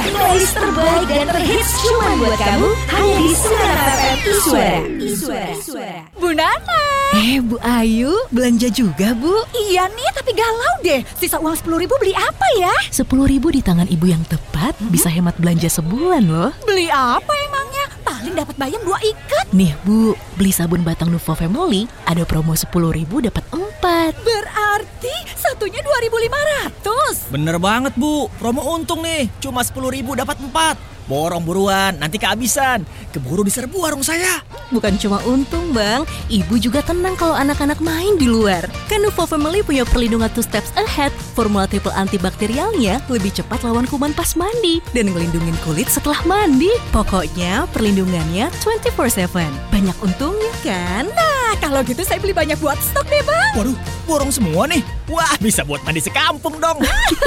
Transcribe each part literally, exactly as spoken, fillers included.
playlist terbaik dan terhits cuma buat kamu hanya di Suara F M Iswara. Iswara. Bu Nana. Eh Bu Ayu, belanja juga Bu? Iya nih, tapi galau deh. Sisa uang sepuluh ribu beli apa ya? Sepuluh ribu di tangan ibu yang tepat hmm? bisa hemat belanja sebulan loh. Beli apa emangnya? Paling dapat bayam dua ikat. Nih Bu, beli sabun batang Nuvo Family ada promo sepuluh ribu dapat empat. Berarti satunya dua ribu lima ratus. Bener banget Bu, promo untung nih. Cuma sepuluh ribu dapat empat. Borong buruan, nanti kehabisan. Keburu diserbu warung saya. Bukan cuma untung Bang, ibu juga tenang kalau anak-anak main di luar. Kan Nuvo Family punya perlindungan two steps ahead. Formula triple antibakterialnya lebih cepat lawan kuman pas mandi dan ngelindungin kulit setelah mandi. Pokoknya perlindungannya twenty four seven. Banyak untungnya kan? Nah, kalau gitu saya beli banyak buat stok deh Bang. Waduh, borong semua nih. Wah, bisa buat mandi sekampung dong.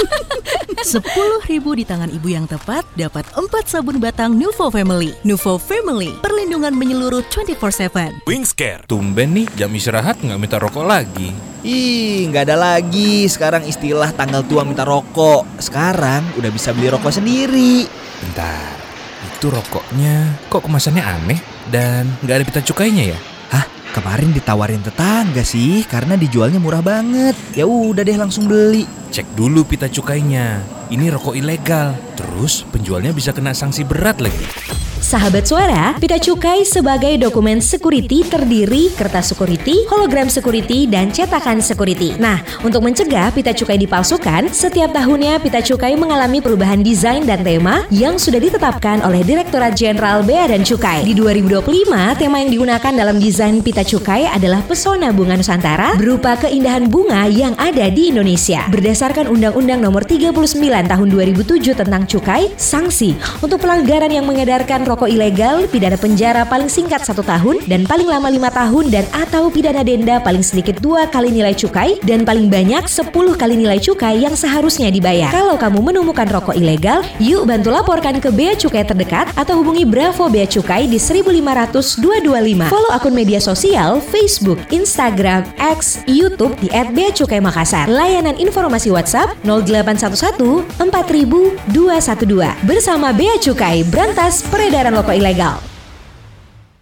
Sepuluh ribu di tangan ibu yang tepat dapat empat sabun batang Nuvo Family. Nuvo Family, perlindungan menyeluruh twenty four seven. Wingscare, tumben nih jam istirahat nggak minta rokok lagi. Ih, nggak ada lagi. Sekarang istilah tanggal tua minta rokok. Sekarang udah bisa beli rokok sendiri. Bentar, itu rokoknya kok kemasannya aneh dan nggak ada pita cukainya ya? Hah? Kemarin ditawarin tetangga sih karena dijualnya murah banget. Ya udah deh langsung beli. Cek dulu pita cukainya. Ini rokok ilegal. Terus penjualnya bisa kena sanksi berat lagi. Sahabat Suara, pita cukai sebagai dokumen security terdiri kertas security, hologram security, dan cetakan security. Nah, untuk mencegah pita cukai dipalsukan, setiap tahunnya pita cukai mengalami perubahan desain dan tema yang sudah ditetapkan oleh Direktorat Jenderal Bea dan Cukai. Di dua ribu dua puluh lima, tema yang digunakan dalam desain pita cukai adalah pesona bunga Nusantara berupa keindahan bunga yang ada di Indonesia. Berdasarkan Undang-Undang Nomor tiga puluh sembilan Tahun dua ribu tujuh tentang cukai, sanksi untuk pelanggaran yang mengedarkan rokok ilegal, pidana penjara paling singkat satu tahun dan paling lama lima tahun dan atau pidana denda paling sedikit dua kali nilai cukai dan paling banyak sepuluh kali nilai cukai yang seharusnya dibayar. Kalau kamu menemukan rokok ilegal, yuk bantu laporkan ke Bea Cukai terdekat atau hubungi Bravo Bea Cukai di seribu lima ratus dua dua lima. Follow akun media sosial Facebook, Instagram, X, YouTube di et bea cukai makassar. Layanan informasi WhatsApp nol delapan satu satu empat ribu dua satu dua. Bersama Bea Cukai, berantas peredaran rokok ilegal.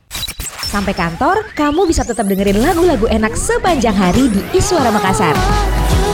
Sampai kantor, kamu bisa tetap dengerin lagu-lagu enak sepanjang hari di Iswara Makassar.